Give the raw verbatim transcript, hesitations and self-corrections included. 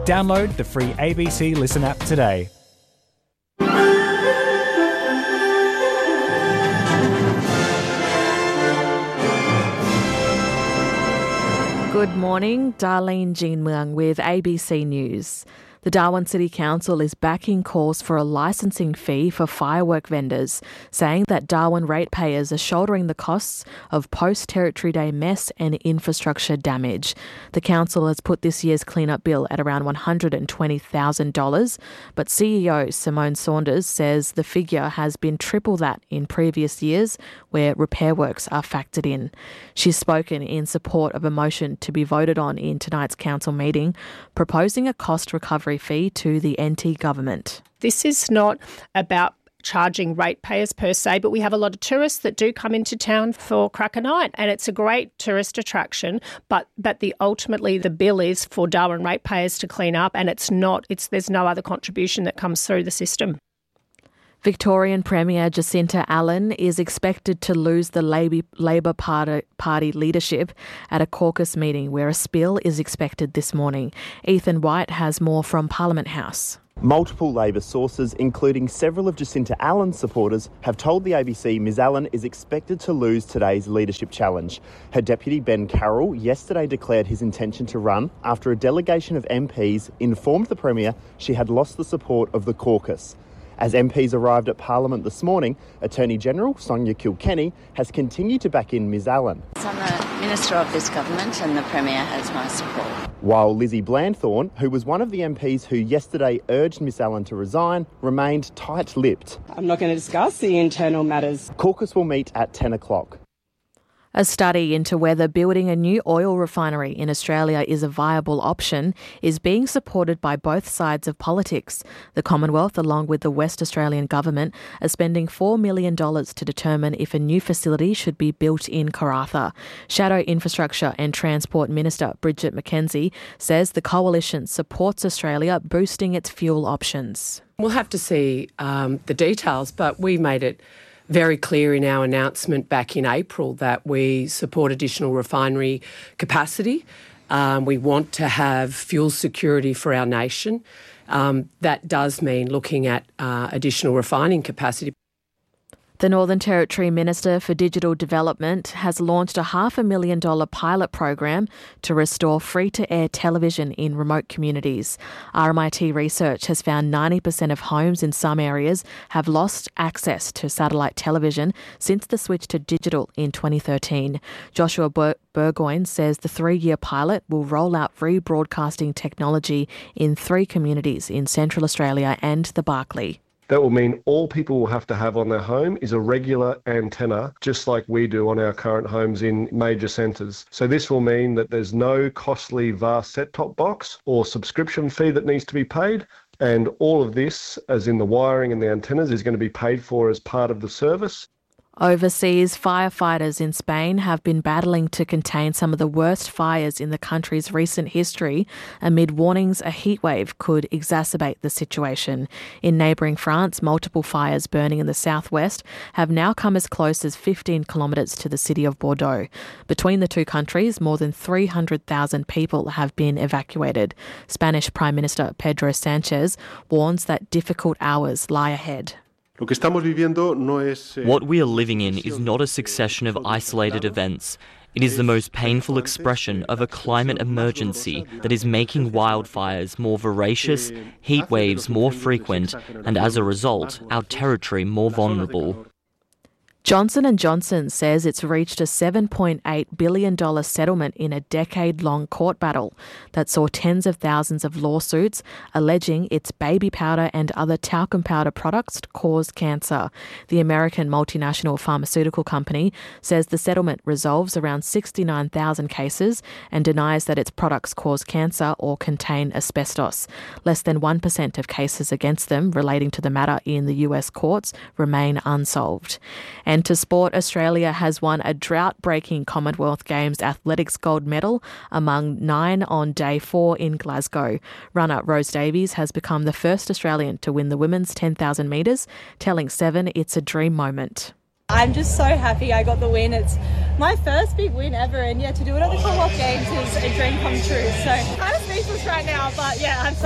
Download the free A B C Listen app today. Good morning, Darlene Jean Muang with A B C News. The Darwin City Council is backing calls for a licensing fee for firework vendors, saying that Darwin ratepayers are shouldering the costs of post-Territory Day mess and infrastructure damage. The council has put this year's cleanup bill at around one hundred twenty thousand dollars, but C E O Simone Saunders says the figure has been triple that in previous years, where repair works are factored in. She's spoken in support of a motion to be voted on in tonight's council meeting, proposing a cost recovery fee to the N T government. This is not about charging ratepayers per se, but we have a lot of tourists that do come into town for Cracker Night, and it's a great tourist attraction, but but the ultimately the bill is for Darwin ratepayers to clean up, and it's not it's there's no other contribution that comes through the system. Victorian Premier Jacinta Allen is expected to lose the Labor Party leadership at a caucus meeting where a spill is expected this morning. Ethan White has more from Parliament House. Multiple Labor sources, including several of Jacinta Allen's supporters, have told the A B C Ms Allen is expected to lose today's leadership challenge. Her deputy Ben Carroll yesterday declared his intention to run after a delegation of M Ps informed the Premier she had lost the support of the caucus. As M Ps arrived at Parliament this morning, Attorney-General Sonia Kilkenny has continued to back in Ms Allen. I'm the Minister of this government and the Premier has my support. While Lizzie Blandthorne, who was one of the M Ps who yesterday urged Ms Allen to resign, remained tight-lipped. I'm not going to discuss the internal matters. Caucus will meet at ten o'clock. A study into whether building a new oil refinery in Australia is a viable option is being supported by both sides of politics. The Commonwealth, along with the West Australian Government, are spending four million dollars to determine if a new facility should be built in Karratha. Shadow Infrastructure and Transport Minister Bridget McKenzie says the coalition supports Australia boosting its fuel options. We'll have to see um, the details, but we made it very clear in our announcement back in April that we support additional refinery capacity. Um, we want to have fuel security for our nation. Um, that does mean looking at uh, additional refining capacity. The Northern Territory Minister for Digital Development has launched a half a million dollar pilot program to restore free-to-air television in remote communities. R M I T research has found ninety percent of homes in some areas have lost access to satellite television since the switch to digital in twenty thirteen. Joshua Bur- Burgoyne says the three-year pilot will roll out rebroadcasting technology in three communities in Central Australia and the Barkly. That will mean all people will have to have on their home is a regular antenna, just like we do on our current homes in major centres. So this will mean that there's no costly vast set-top box or subscription fee that needs to be paid. And all of this, as in the wiring and the antennas, is going to be paid for as part of the service. Overseas, firefighters in Spain have been battling to contain some of the worst fires in the country's recent history amid warnings a heatwave could exacerbate the situation. In neighbouring France, multiple fires burning in the southwest have now come as close as fifteen kilometres to the city of Bordeaux. Between the two countries, more than three hundred thousand people have been evacuated. Spanish Prime Minister Pedro Sanchez warns that difficult hours lie ahead. What we are living in is not a succession of isolated events. It is the most painful expression of a climate emergency that is making wildfires more voracious, heat waves more frequent, and as a result, our territory more vulnerable. Johnson and Johnson says it's reached a seven point eight billion dollars settlement in a decade-long court battle that saw tens of thousands of lawsuits alleging its baby powder and other talcum powder products cause cancer. The American multinational pharmaceutical company says the settlement resolves around sixty-nine thousand cases and denies that its products cause cancer or contain asbestos. Less than one percent of cases against them relating to the matter in the U S courts remain unsolved. And to sport, Australia has won a drought-breaking Commonwealth Games athletics gold medal among nine on day four in Glasgow. Runner Rose Davies has become the first Australian to win the women's ten thousand metres, telling Seven it's a dream moment. I'm just so happy I got the win. It's my first big win ever, and yeah, to do it at the Commonwealth Games is a dream come true. So kind of speaks for right now, but yeah, I'm so